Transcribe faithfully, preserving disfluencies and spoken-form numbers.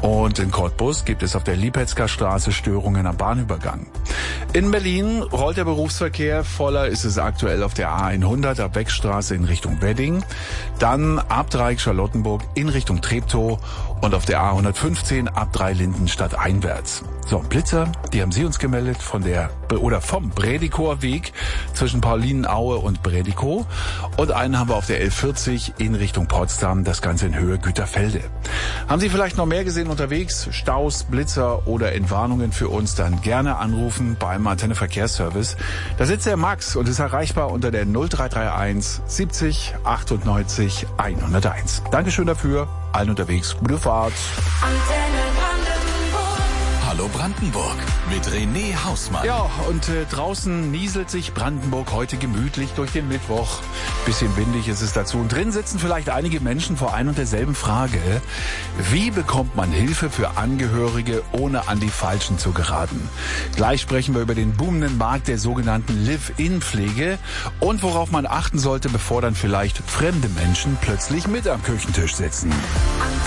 Und in Cottbus gibt es auf der Lipetzker Straße Störungen am Bahnübergang. In Berlin rollt der Berufsverkehr. Voller ist es aktuell auf der A hundert ab Beckstraße in Richtung Wedding. Dann ab Dreieck-Charlottenburg in Richtung Treptow und auf der A hundertfünfzehn ab Drei-Lindenstadt einwärts. So, Blitzer, die haben Sie uns gemeldet von der oder vom Brädikower Weg zwischen Paulinenaue und Brädikow. Und einen haben wir auf der L vierzig in Richtung Potsdam, das Ganze in Höhe Güterfelde. Haben Sie vielleicht noch mehr gesehen unterwegs? Staus, Blitzer oder Entwarnungen für uns? Dann gerne anrufen beim Antenne Verkehrsservice. Da sitzt der Max und ist erreichbar unter der null drei drei eins siebzig achtundneunzig hunderteins. Dankeschön dafür. Allen unterwegs. Gute Fahrt. Hallo Brandenburg mit René Hausmann. Ja, und äh, draußen nieselt sich Brandenburg heute gemütlich durch den Mittwoch. Bisschen windig ist es dazu. Und drin sitzen vielleicht einige Menschen vor ein und derselben Frage. Wie bekommt man Hilfe für Angehörige, ohne an die Falschen zu geraten? Gleich sprechen wir über den boomenden Markt der sogenannten Live-In-Pflege und worauf man achten sollte, bevor dann vielleicht fremde Menschen plötzlich mit am Küchentisch sitzen.